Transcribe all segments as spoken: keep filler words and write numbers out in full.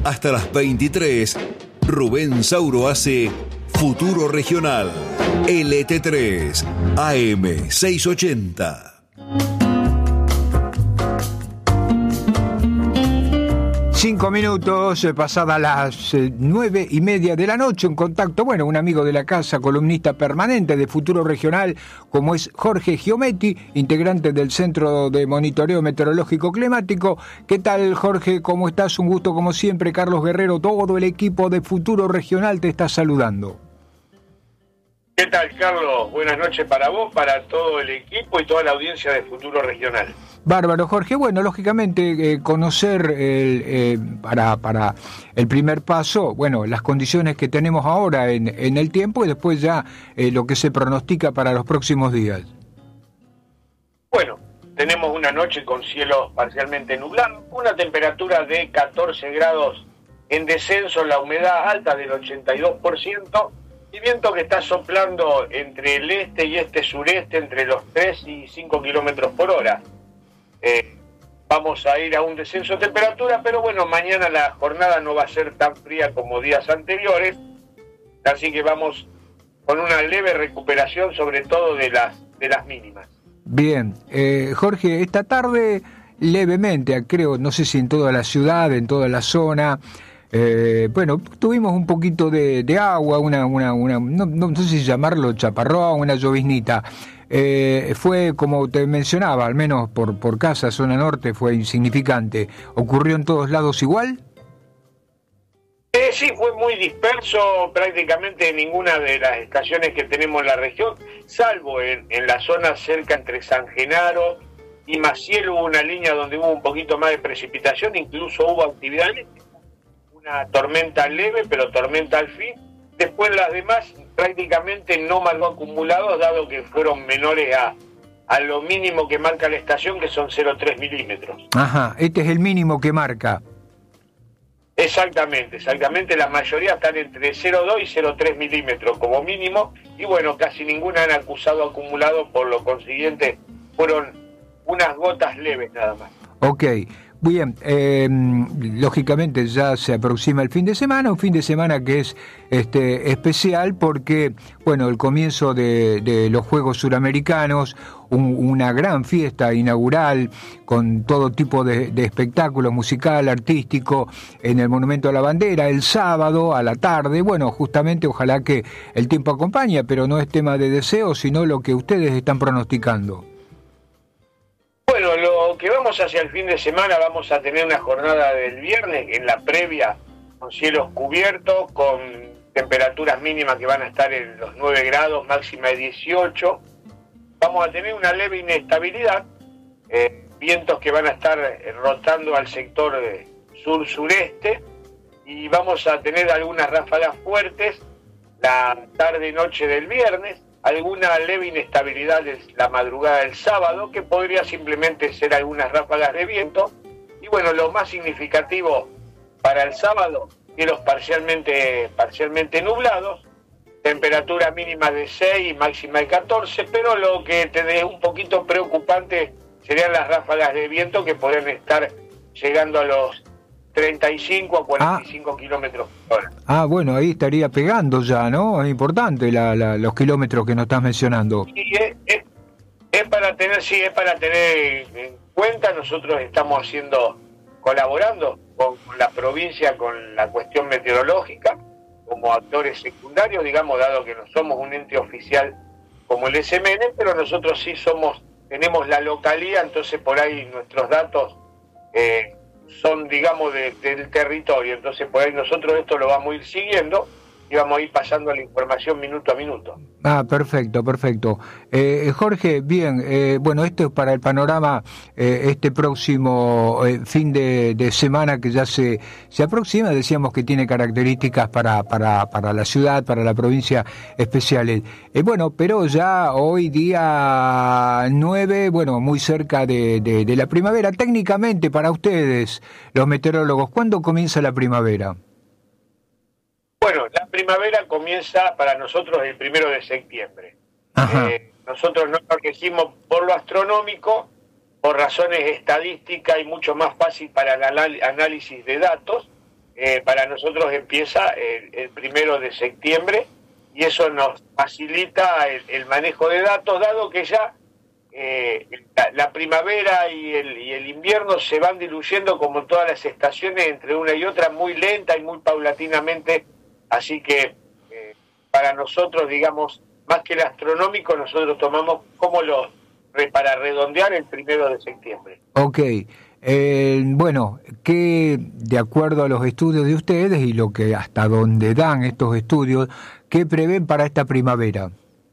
Hasta las veintitrés, Rubén Sauro hace Futuro Regional. L T tres, A M seiscientos ochenta. Cinco minutos, pasadas las eh, nueve y media de la noche, en contacto, bueno, un amigo de la casa, columnista permanente de Futuro Regional, como es Jorge Giometti, integrante del Centro de Monitoreo Meteorológico Climático. ¿Qué tal, Jorge? ¿Cómo estás? Un gusto como siempre. Carlos Guerrero, todo el equipo de Futuro Regional te está saludando. ¿Qué tal, Carlos? Buenas noches para vos, para todo el equipo y toda la audiencia de Futuro Regional. Bárbaro, Jorge. Bueno, lógicamente eh, conocer el, eh, para, para el primer paso, bueno, las condiciones que tenemos ahora en, en el tiempo y después ya eh, lo que se pronostica para los próximos días. Bueno, tenemos una noche con cielo parcialmente nublado, una temperatura de catorce grados en descenso, la humedad alta del ochenta y dos por ciento y viento que está soplando entre el este y este-sureste entre los tres y cinco kilómetros por hora. Eh, vamos a ir a un descenso de temperatura, pero bueno, mañana la jornada no va a ser tan fría como días anteriores, así que vamos con una leve recuperación, sobre todo de las, de las mínimas. Bien, eh, Jorge, esta tarde levemente, creo, no sé si en toda la ciudad, en toda la zona, eh, bueno, tuvimos un poquito de, de agua, una, una, una no, no sé si llamarlo chaparrón, una lloviznita. Eh, fue, como te mencionaba, al menos por, por casa, zona norte, fue insignificante. ¿Ocurrió en todos lados igual? Eh, sí, fue muy disperso, prácticamente en ninguna de las estaciones que tenemos en la región, salvo en, en la zona cerca entre San Genaro y Maciel hubo una línea donde hubo un poquito más de precipitación, incluso hubo actividad eléctrica, una tormenta leve, pero tormenta al fin. Después las demás prácticamente no marcó acumulados, dado que fueron menores a, a lo mínimo que marca la estación, que son cero coma tres milímetros. Ajá, este es el mínimo que marca. Exactamente, exactamente, la mayoría están entre cero coma dos y cero coma tres milímetros como mínimo, y bueno, casi ninguna han acusado acumulado, por lo consiguiente fueron unas gotas leves nada más. Ok. Bien, eh, lógicamente ya se aproxima el fin de semana, un fin de semana que es este especial porque, bueno, el comienzo de, de los Juegos Suramericanos, un, una gran fiesta inaugural con todo tipo de, de espectáculo musical, artístico, en el Monumento a la Bandera, el sábado a la tarde. Bueno, justamente ojalá que el tiempo acompañe, pero no es tema de deseo, sino lo que ustedes están pronosticando. Bueno, lo que vamos hacia el fin de semana, vamos a tener una jornada del viernes en la previa con cielos cubiertos, con temperaturas mínimas que van a estar en los nueve grados, máxima de dieciocho. Vamos a tener una leve inestabilidad, eh, vientos que van a estar rotando al sector sur-sureste, y vamos a tener algunas ráfagas fuertes la tarde-noche del viernes, alguna leve inestabilidad la madrugada del sábado, que podría simplemente ser algunas ráfagas de viento. Y bueno, lo más significativo para el sábado, cielos parcialmente, parcialmente nublados, temperatura mínima de seis y máxima de catorce, pero lo que te es un poquito preocupante serían las ráfagas de viento, que podrían estar llegando a los treinta y cinco a cuarenta y cinco ah. kilómetros por hora. Ah, bueno, ahí estaría pegando ya, ¿no? Es importante la, la, los kilómetros que nos estás mencionando. Sí, es, es, es para tener, sí, es para tener en cuenta. Nosotros estamos haciendo, colaborando con, con la provincia, con la cuestión meteorológica, como actores secundarios, digamos, dado que no somos un ente oficial como el S M N, pero nosotros sí somos, tenemos la localía, entonces por ahí nuestros datos eh, son, digamos, de, del territorio, entonces por ahí nosotros esto lo vamos a ir siguiendo y vamos a ir pasando la información minuto a minuto. Ah, perfecto, perfecto. Eh, Jorge, bien, eh, bueno, esto es para el panorama, eh, este próximo eh, fin de, de semana que ya se, se aproxima. Decíamos que tiene características para, para, para la ciudad, para la provincia especiales. Eh, bueno, pero ya hoy día nueve, bueno, muy cerca de, de, de la primavera. Técnicamente para ustedes, los meteorólogos, ¿cuándo comienza la primavera? Bueno, la primavera comienza para nosotros el primero de septiembre. Eh, nosotros no lo regimos por lo astronómico, por razones estadísticas y mucho más fácil para el análisis de datos. eh, para nosotros empieza el, el primero de septiembre, y eso nos facilita el, el manejo de datos, dado que ya eh, la, la primavera y el, y el invierno se van diluyendo como en todas las estaciones entre una y otra, muy lenta y muy paulatinamente, así que eh, para nosotros, digamos, más que el astronómico, nosotros tomamos como los, para redondear, el primero de septiembre. Ok. Eh, bueno, que de acuerdo a los estudios de ustedes y lo que hasta donde dan estos estudios, ¿qué prevén para esta primavera?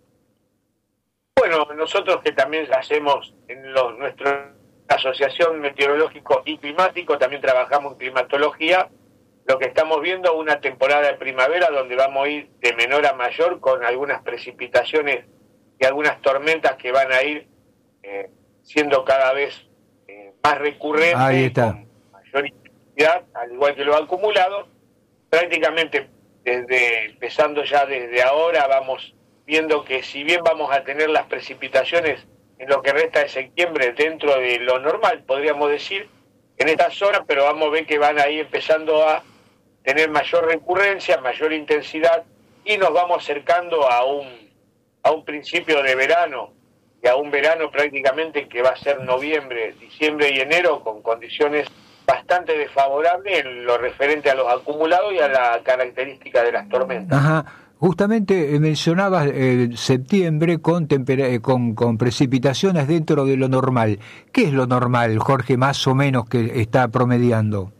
Bueno, nosotros que también hacemos en los, nuestra asociación meteorológico y climático, también trabajamos en climatología, lo que estamos viendo es una temporada de primavera donde vamos a ir de menor a mayor con algunas precipitaciones y algunas tormentas que van a ir eh, siendo cada vez eh, más recurrentes. Ahí está. Con mayor intensidad, al igual que lo acumulado. Prácticamente desde empezando ya desde ahora vamos viendo que si bien vamos a tener las precipitaciones en lo que resta de septiembre dentro de lo normal, podríamos decir, en esta zona, pero vamos a ver que van a ir empezando a tener mayor recurrencia, mayor intensidad, y nos vamos acercando a un, a un principio de verano, y a un verano prácticamente que va a ser noviembre, diciembre y enero, con condiciones bastante desfavorables en lo referente a los acumulados y a la característica de las tormentas. Ajá. Justamente eh, mencionabas eh, septiembre con, tempera- con con precipitaciones dentro de lo normal. ¿Qué es lo normal, Jorge, más o menos, que está promediando?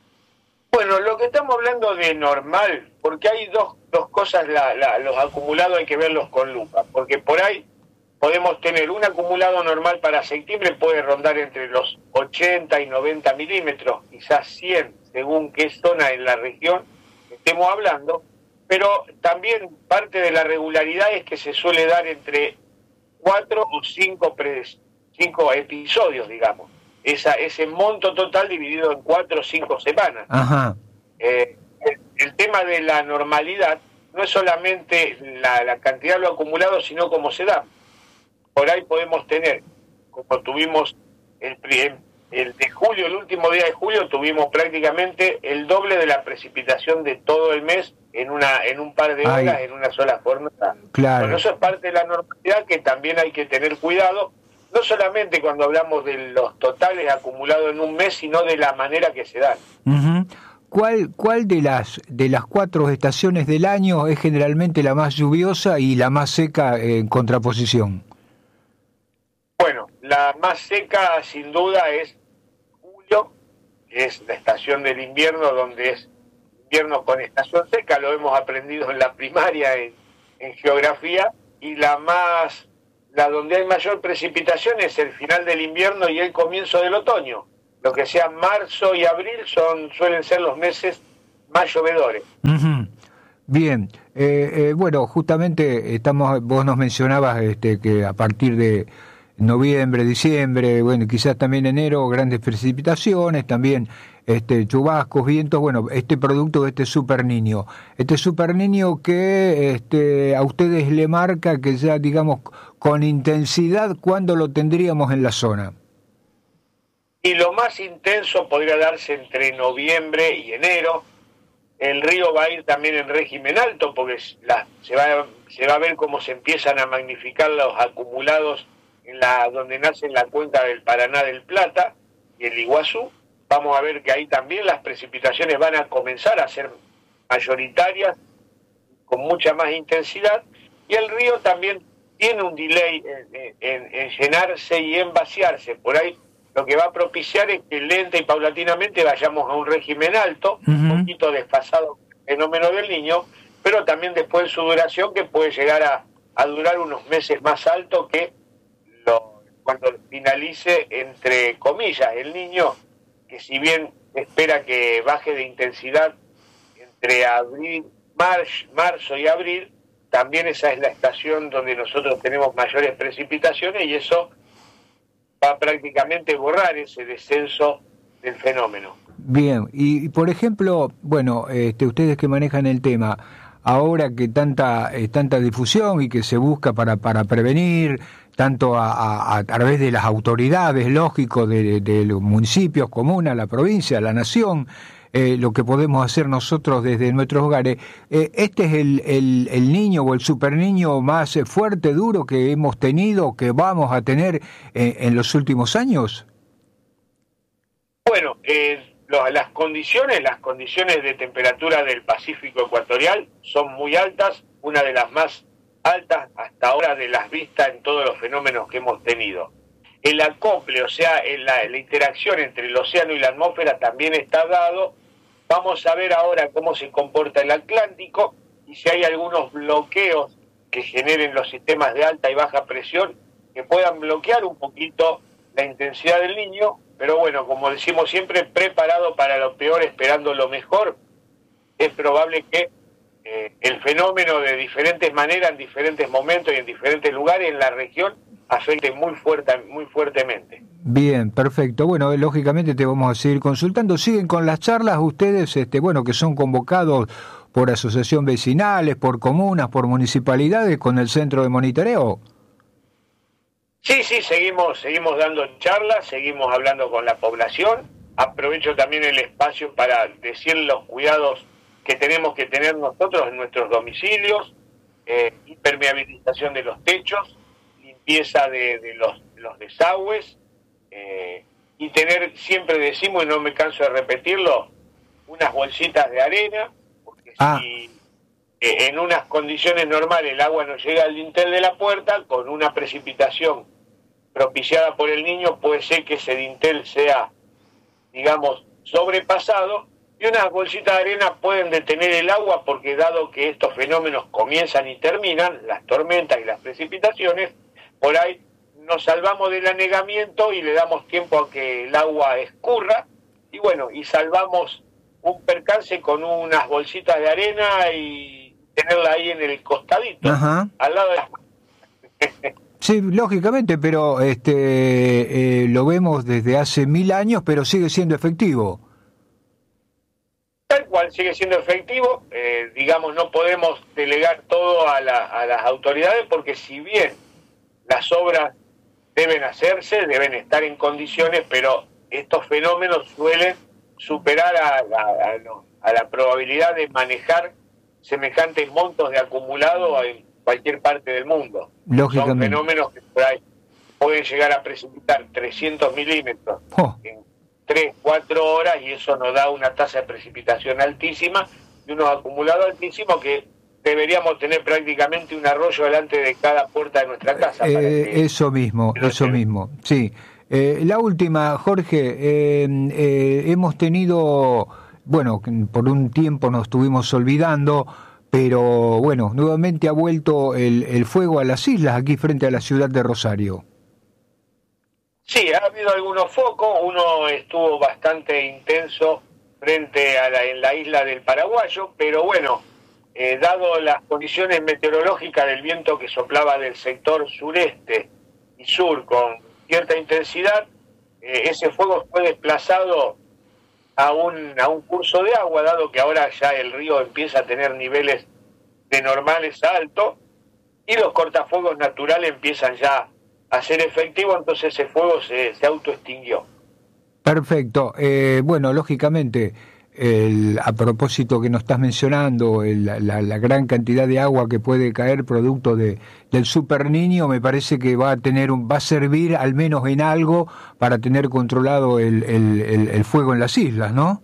Bueno, lo que estamos hablando de normal, porque hay dos, dos cosas, la, la, los acumulados hay que verlos con lupa, porque por ahí podemos tener un acumulado normal para septiembre, puede rondar entre los ochenta y noventa milímetros, quizás cien, según qué zona en la región estemos hablando, pero también parte de la regularidad es que se suele dar entre cuatro o cinco, pre, cinco episodios, digamos. Esa, ese monto total dividido en cuatro o cinco semanas. Ajá. Eh, el, el tema de la normalidad no es solamente la, la cantidad de lo acumulado, sino cómo se da. Por ahí podemos tener, como tuvimos el, el de julio, el último día de julio, tuvimos prácticamente el doble de la precipitación de todo el mes en una en un par de horas, Ay. en una sola jornada. Claro. Bueno, eso es parte de la normalidad que también hay que tener cuidado, no solamente cuando hablamos de los totales acumulados en un mes, sino de la manera que se dan. Uh-huh. ¿Cuál, cuál de las de las cuatro estaciones del año es generalmente la más lluviosa y la más seca en contraposición? Bueno, la más seca sin duda es julio, que es la estación del invierno, donde es invierno con estación seca, lo hemos aprendido en la primaria en, en geografía, y la más, la donde hay mayor precipitación es el final del invierno y el comienzo del otoño. Lo que sea marzo y abril son suelen ser los meses más llovedores. Uh-huh. Bien, eh, eh, bueno, justamente estamos, vos nos mencionabas este, que a partir de noviembre, diciembre, bueno, quizás también enero, grandes precipitaciones, también este chubascos, vientos, bueno, este producto de este Super Niño. Este Super Niño que este a ustedes le marca que ya, digamos, con intensidad, ¿cuándo lo tendríamos en la zona? Y lo más intenso podría darse entre noviembre y enero. El río va a ir también en régimen alto, porque la, se, va, se va a ver cómo se empiezan a magnificar los acumulados en la donde nace la cuenca del Paraná del Plata y el Iguazú. Vamos a ver que ahí también las precipitaciones van a comenzar a ser mayoritarias, con mucha más intensidad, y el río también tiene un delay en, en, en llenarse y en vaciarse. Por ahí lo que va a propiciar es que lenta y paulatinamente vayamos a un régimen alto, uh-huh. un poquito desfasado el fenómeno del Niño, pero también después de su duración, que puede llegar a, a durar unos meses más alto que lo, cuando finalice, entre comillas, el Niño, que si bien espera que baje de intensidad entre abril, mar, marzo y abril, también esa es la estación donde nosotros tenemos mayores precipitaciones, y eso va a prácticamente borrar ese descenso del fenómeno. Bien, y, y por ejemplo, bueno, este, ustedes que manejan el tema, ahora que tanta eh, tanta difusión y que se busca para para prevenir, tanto a, a, a través de las autoridades, lógico, de, de, de los municipios, comunas, la provincia, la nación, eh, lo que podemos hacer nosotros desde nuestros hogares. Eh, ¿Este es el, el, el niño o el super niño más fuerte, duro que hemos tenido, que vamos a tener eh, en los últimos años? Bueno, eh, lo, las condiciones, las condiciones de temperatura del Pacífico ecuatorial son muy altas, una de las más altas hasta ahora de las vistas en todos los fenómenos que hemos tenido. El acople, o sea, en la, la interacción entre el océano y la atmósfera también está dado. Vamos a ver ahora cómo se comporta el Atlántico y si hay algunos bloqueos que generen los sistemas de alta y baja presión que puedan bloquear un poquito la intensidad del Niño, pero bueno, como decimos siempre, preparado para lo peor, esperando lo mejor. Es probable que eh, el fenómeno de diferentes maneras, en diferentes momentos y en diferentes lugares en la región afecte muy fuerte, muy fuertemente. Bien, perfecto. Bueno, eh, lógicamente te vamos a seguir consultando. Siguen con las charlas ustedes, este, bueno, que son convocados por asociación vecinales, por comunas, por municipalidades, con el centro de monitoreo. Sí, sí, seguimos, seguimos dando charlas, seguimos hablando con la población. Aprovecho también el espacio para decir los cuidados que tenemos que tener nosotros en nuestros domicilios, eh, impermeabilización de los techos, limpieza de, de los, los desagües, eh, y tener, siempre decimos, y no me canso de repetirlo, unas bolsitas de arena, porque ah. si eh, en unas condiciones normales el agua no llega al dintel de la puerta, con una precipitación propiciada por el niño puede ser que ese dintel sea, digamos, sobrepasado, y unas bolsitas de arena pueden detener el agua, porque dado que estos fenómenos comienzan y terminan, las tormentas y las precipitaciones, por ahí nos salvamos del anegamiento y le damos tiempo a que el agua escurra, y bueno, y salvamos un percance con unas bolsitas de arena y tenerla ahí en el costadito, Ajá. al lado de las... Sí, lógicamente, pero este eh, lo vemos desde hace mil años, pero sigue siendo efectivo. Tal cual, sigue siendo efectivo. Eh, digamos, no podemos delegar todo a, la, a las autoridades, porque si bien las obras deben hacerse, deben estar en condiciones, pero estos fenómenos suelen superar a, a, a, no, a la probabilidad de manejar semejantes montos de acumulado en cualquier parte del mundo. Son fenómenos que por ahí pueden llegar a precipitar trescientos milímetros oh. en tres, cuatro horas, y eso nos da una tasa de precipitación altísima y unos acumulados altísimos que deberíamos tener prácticamente un arroyo delante de cada puerta de nuestra casa. Eh, para que, eso mismo, que eso tenga. mismo, sí. Eh, la última, Jorge, eh, eh, hemos tenido, bueno, por un tiempo nos estuvimos olvidando, pero bueno, nuevamente ha vuelto el, el fuego a las islas aquí frente a la ciudad de Rosario. Sí, ha habido algunos focos, uno estuvo bastante intenso frente a la, en la isla del Paraguayo, pero bueno, eh, dado las condiciones meteorológicas del viento que soplaba del sector sureste y sur con cierta intensidad, eh, ese fuego fue desplazado a un, a un curso de agua, dado que ahora ya el río empieza a tener niveles de normales altos y los cortafuegos naturales empiezan ya a ser efectivos, entonces ese fuego se, se autoextinguió. Perfecto. Eh, bueno, lógicamente, el, a propósito que nos estás mencionando, el, la, la gran cantidad de agua que puede caer producto de del Super Niño, me parece que va a tener un, va a servir al menos en algo para tener controlado el, el, el, el fuego en las islas, ¿no?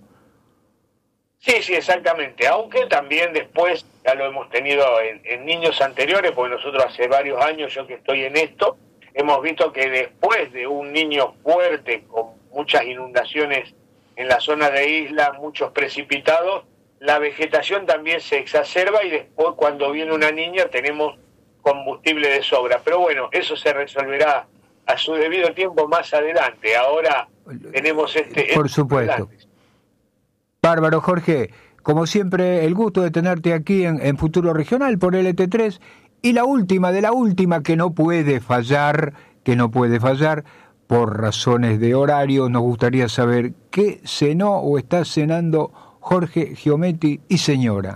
Sí, sí, exactamente. Aunque también después, ya lo hemos tenido en, en niños anteriores, porque nosotros hace varios años, yo que estoy en esto, hemos visto que después de un niño fuerte, con muchas inundaciones en la zona de isla, muchos precipitados, la vegetación también se exacerba y después cuando viene una niña tenemos combustible de sobra. Pero bueno, eso se resolverá a su debido tiempo más adelante. Ahora tenemos este... Por supuesto. Bárbaro, Jorge. Como siempre, el gusto de tenerte aquí en, en Futuro Regional por L T tres. Y la última de la última que no puede fallar, que no puede fallar, por razones de horario, nos gustaría saber qué cenó o está cenando Jorge Giometti y señora.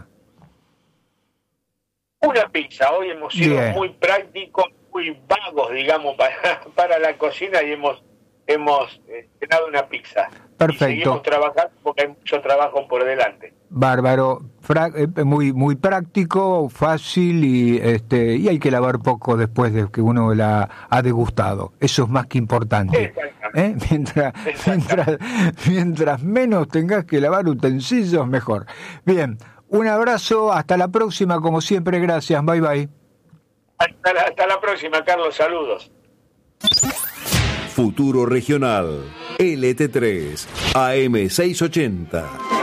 Una pizza. Hoy hemos sido Bien. muy prácticos, muy vagos, digamos, para, para la cocina y hemos, hemos eh, cenado una pizza. Perfecto. Y seguimos trabajando porque hay mucho trabajo por delante. Bárbaro, Fra- eh, muy muy práctico, fácil y este y hay que lavar poco después de que uno la ha degustado. Eso es más que importante. ¿Eh? Mientras, mientras, mientras menos tengas que lavar utensilios, mejor. Bien, un abrazo, hasta la próxima, como siempre, gracias, bye bye. Hasta la, hasta la próxima, Carlos, saludos. Futuro Regional, L T tres, A M seiscientos ochenta.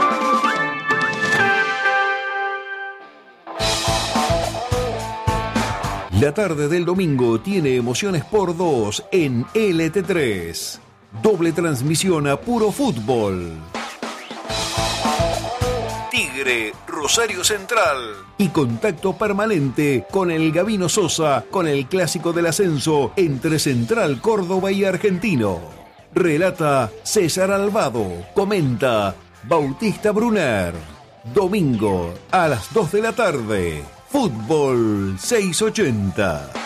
La tarde del domingo tiene emociones por dos en L T tres. Doble transmisión a puro fútbol. Tigre, Rosario Central. Y contacto permanente con el Gabino Sosa con el clásico del ascenso entre Central Córdoba y Argentino. Relata César Alvado. Comenta Bautista Brunner. Domingo a las dos de la tarde. Fútbol seiscientos ochenta.